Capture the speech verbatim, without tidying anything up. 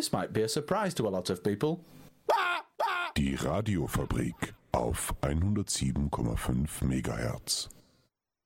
this might be a surprise to a lot of people. Die Radiofabrik auf hundertsieben Komma fünf Megahertz.